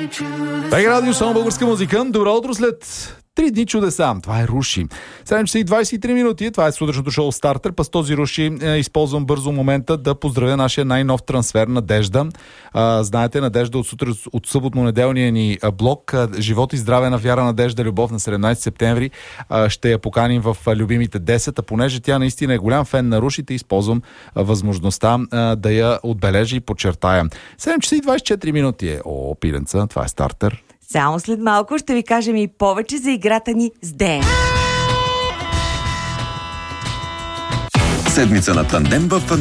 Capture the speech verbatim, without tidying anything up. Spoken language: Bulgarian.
Бега радио, само българска музика. Добро утро след три дни чудеса. Това е Руши. седем часа и двадесет и три минути. Това е сутрешното шоу Стартер. Па с този Руши е, използвам бързо момента да поздравя нашия най-нов трансфер Надежда. А, знаете, Надежда от, сутре, от съботно-неделния ни блок Живот и здраве на Вяра, Надежда, любов на седемнадесети септември. А, ще я поканим в любимите десет. А понеже тя наистина е голям фен на Рушите, използвам а, възможността а, да я отбележи и подчертая. седем часа и двадесет и четири минути е. О, пиленца, това е Стартер. Само след малко ще ви кажем и повече за играта ни с Ден. Седмица на тандем в